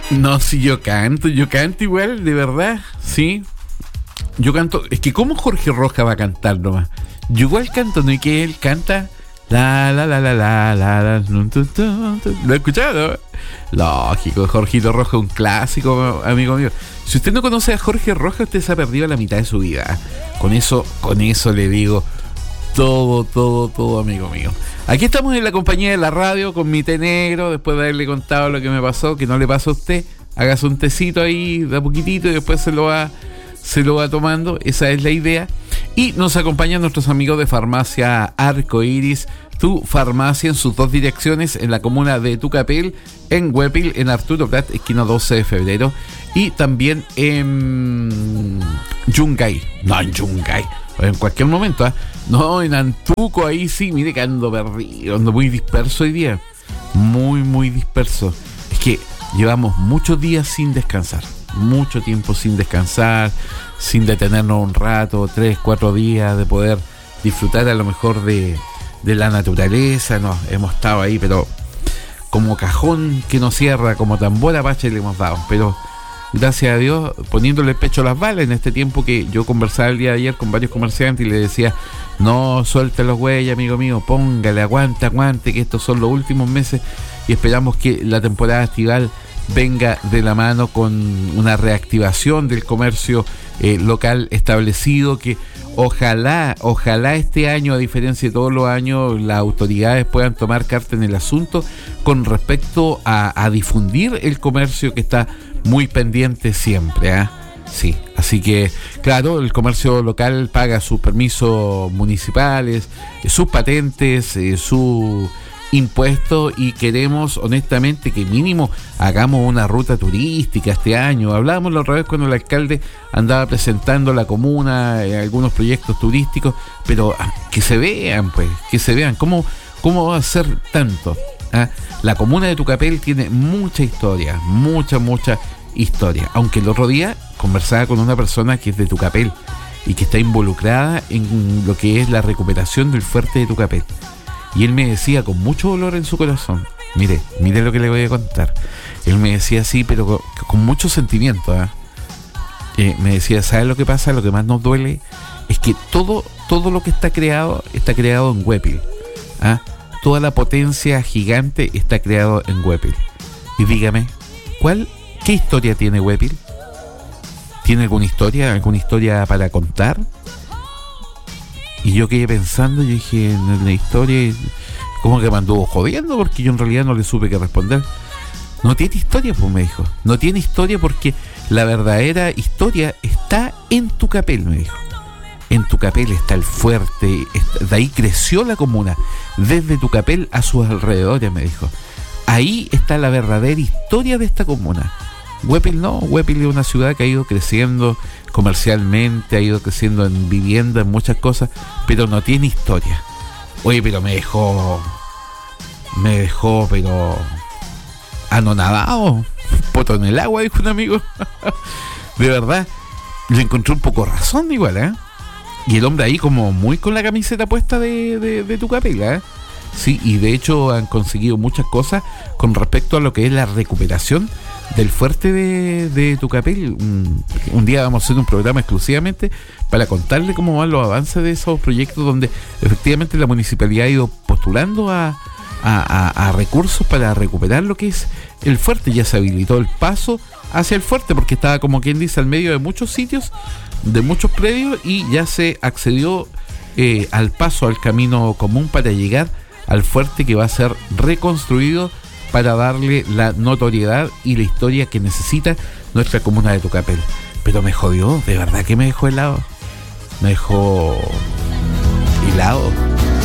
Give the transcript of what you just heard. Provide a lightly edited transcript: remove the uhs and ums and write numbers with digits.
No, si yo canto igual, de verdad, sí. Yo canto, es que ¿cómo Jorge Rojas va a cantar nomás? Yo igual canto, ¿no? Y que él canta la, ¿lo he escuchado? Lógico, Jorgito Rojas, un clásico, amigo mío. Si usted no conoce a Jorge Rojas, usted se ha perdido la mitad de su vida. Con eso le digo todo, amigo mío. Aquí estamos en la compañía de la radio con mi té negro, después de haberle contado lo que me pasó, que no le pasó a usted. Hágase un tecito ahí de a poquitito y después se lo va tomando. Esa es la idea. Y nos acompañan nuestros amigos de Farmacia Arco Iris, tu farmacia en sus dos direcciones, en la comuna de Tucapel, en Huepil, en Arturo Prat, esquina 12 de febrero, y también en Yungay. No, en Yungay, en cualquier momento, ¿eh? No, en Antuco, ahí sí, mire que ando perdido, ando muy disperso hoy día. Muy disperso. Es que llevamos muchos días sin descansar. Mucho tiempo sin descansar, sin detenernos un rato, 3-4 días de poder disfrutar a lo mejor de la naturaleza. No, hemos estado ahí, pero como cajón que no cierra, como tambor apache le hemos dado. Pero gracias a Dios, poniéndole el pecho a las balas en este tiempo que yo conversaba el día de ayer con varios comerciantes y le decía, no suelte los güeyes, amigo mío, póngale, aguante, que estos son los últimos meses y esperamos que la temporada estival venga de la mano con una reactivación del comercio local establecido, que ojalá este año, a diferencia de todos los años, las autoridades puedan tomar carta en el asunto con respecto a difundir el comercio, que está muy pendiente siempre, ¿eh? Sí, así que claro, el comercio local paga sus permisos municipales, sus patentes, su impuestos, y queremos honestamente que mínimo hagamos una ruta turística este año. Hablábamos la otra vez cuando el alcalde andaba presentando la comuna, algunos proyectos turísticos, pero que se vean cómo va a ser tanto. La comuna de Tucapel tiene mucha historia, mucha historia, aunque el otro día conversaba con una persona que es de Tucapel y que está involucrada en lo que es la recuperación del fuerte de Tucapel. Y él me decía con mucho dolor en su corazón, mire lo que le voy a contar. Él me decía así, pero con mucho sentimiento, me decía, ¿sabes lo que pasa? Lo que más nos duele es que todo lo que está creado en Huepil. Toda la potencia gigante está creado en Huepil. Y dígame, ¿qué historia tiene Huepil? ¿Tiene alguna historia para contar? Y yo quedé pensando y dije, en la historia, como que me anduvo jodiendo, porque yo en realidad no le supe qué responder. No tiene historia, pues me dijo. No tiene historia porque la verdadera historia está en Tucapel, me dijo. En Tucapel está el fuerte, de ahí creció la comuna, desde Tucapel a sus alrededores, me dijo. Ahí está la verdadera historia de esta comuna. Huepil no, Huepil es una ciudad que ha ido creciendo comercialmente, ha ido creciendo en vivienda, en muchas cosas, pero no tiene historia. Oye, pero me dejó pero anonadado, poto en el agua, dijo un amigo. De verdad, le encontré un poco razón igual, ¿eh? Y el hombre ahí como muy con la camiseta puesta de Tucapel, ¿eh? Sí, y de hecho han conseguido muchas cosas con respecto a lo que es la recuperación del fuerte de Tucapel. Un día vamos a hacer un programa exclusivamente para contarle cómo van los avances de esos proyectos, donde efectivamente la municipalidad ha ido postulando a recursos para recuperar lo que es el fuerte. Ya se habilitó el paso hacia el fuerte, porque estaba, como quien dice, al medio de muchos sitios, de muchos predios, y ya se accedió al paso, al camino común para llegar al fuerte, que va a ser reconstruido para darle la notoriedad y la historia que necesita nuestra comuna de Tucapel. Pero me jodió, de verdad que me dejó helado. Me dejó helado.